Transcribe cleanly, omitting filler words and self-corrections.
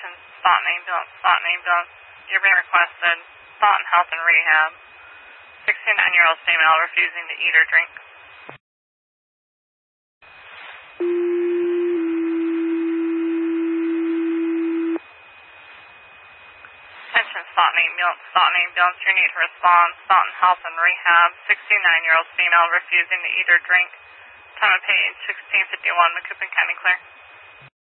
Attention, Staunton ambulance. You're being requested. Staunton Health and Rehab. 69-year-old female refusing to eat or drink. Attention, Staunton ambulance. You need to respond. Staunton Health and Rehab. 69-year-old female refusing to eat or drink. Time of page 1651, Macoupin County clear.